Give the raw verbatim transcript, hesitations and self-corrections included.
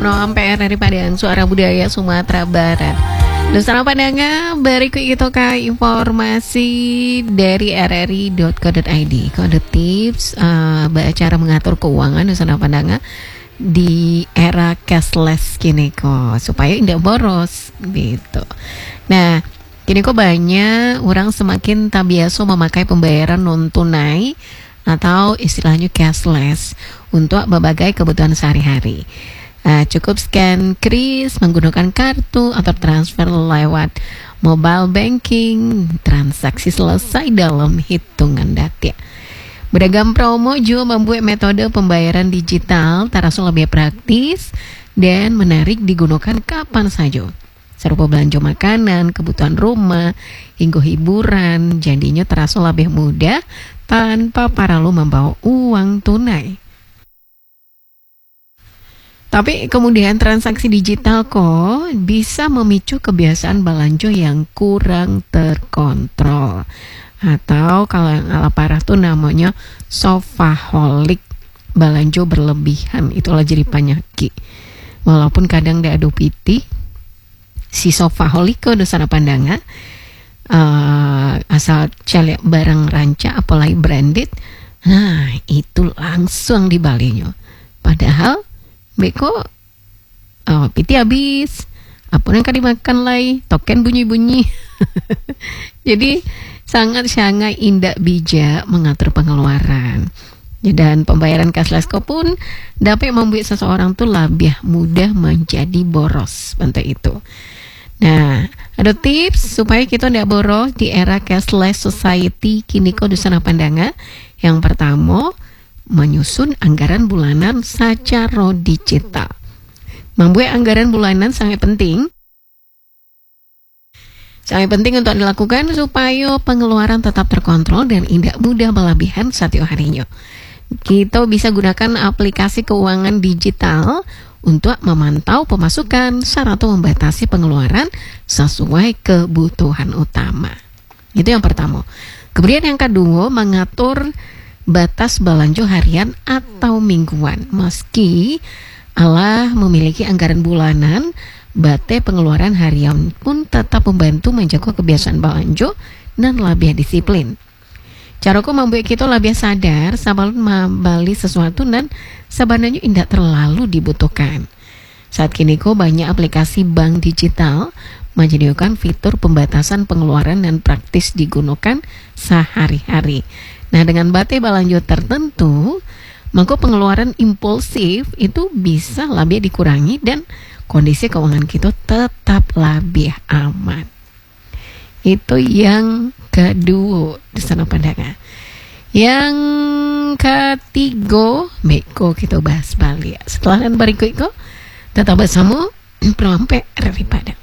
Pro M P R dari Padang, Suara Budaya Sumatera Barat. Nusantara Pandangan, berikut itu kah informasi dari r r i dot co dot i d. Kode tips uh, cara mengatur keuangan Nusantara Pandangan di era cashless kini kok, supaya tidak boros gitu. Nah, kini kok banyak orang semakin tak biasa memakai pembayaran non tunai atau istilahnya cashless untuk berbagai kebutuhan sehari-hari. Nah, cukup scan kris menggunakan kartu atau transfer lewat mobile banking, transaksi selesai dalam hitungan detik. Beragam promo juga membuat metode pembayaran digital terasa lebih praktis dan menarik digunakan kapan saja. Serupa belanja makanan, kebutuhan rumah, hingga hiburan, jadinya terasa lebih mudah tanpa perlu membawa uang tunai. Tapi kemudian transaksi digital kok bisa memicu kebiasaan belanja yang kurang terkontrol. Atau kalau yang ala parah tuh namanya sofaholic, belanja berlebihan, itulah jadi penyakit. Walaupun kadang ada piti, si sofaholic kok udah sana pandangan, uh, asal celek barang ranca apalagi branded, nah itu langsung dibalinya. Padahal beko oh, piti habis, apa yang kan dimakan lagi, token bunyi-bunyi. Jadi sangat-sangat indah bijak mengatur pengeluaran. Dan pembayaran cashless pun dapat membuat seseorang tuh lebih mudah menjadi boros. Bentuk itu. Nah, ada tips supaya kita tidak boros di era cashless society kini kok di sana pandangan. Yang pertama, menyusun anggaran bulanan secara digital. Membuat anggaran bulanan sangat penting. Sangat penting untuk dilakukan supaya pengeluaran tetap terkontrol dan tidak mudah berlebihan setiap harinya. Kita bisa gunakan aplikasi keuangan digital untuk memantau pemasukan serta membatasi pengeluaran sesuai kebutuhan utama. Itu yang pertama. Kemudian yang kedua, mengatur batas belanja harian atau mingguan. Meski Allah memiliki anggaran bulanan, bate pengeluaran harian pun tetap membantu menjaga kebiasaan belanja dan lebih disiplin. Caraku membuat kita lebih sadar sebelum membeli sesuatu dan sebenarnya tidak terlalu dibutuhkan. Saat kini kok banyak aplikasi bank digital menyediakan fitur pembatasan pengeluaran dan praktis digunakan sehari-hari. Nah, dengan bate belanja tertentu, maka pengeluaran impulsif itu bisa lebih dikurangi dan kondisi keuangan kita tetap lebih aman. Itu yang kedua di sana pandangan. Yang ketiga, Meko kita bahas balik. Setelah dan berikut itu tetap bersama Pro M P R dari Padang.